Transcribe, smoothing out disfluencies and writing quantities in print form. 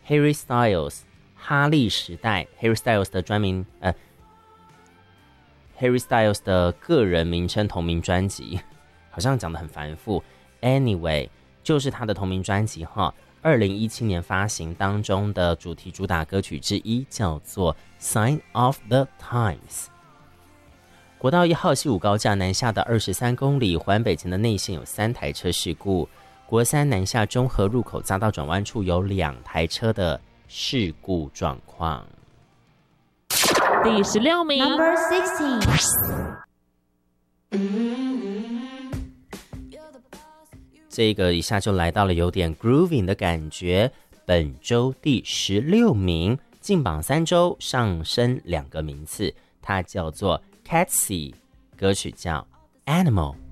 Harry Styles 哈利时代 Harry Styles 的专名Harry Styles 的个人名称同名专辑，好像讲得很繁复。Anyway， 就是他的同名专辑哈，2017年发行当中的主题主打歌曲之一，叫做 Sign of the Times。国道1号西武高架南下的23公里，环北前的内线有3台车事故。国3南下中和入口匝道转弯处有2台车的事故状况。 第16名 Number 16。 这个一下就来到了有点 grooving 的感觉。本周第16名，进榜3周，上升2个名次，它叫做 Catsy， 歌曲叫 Animal。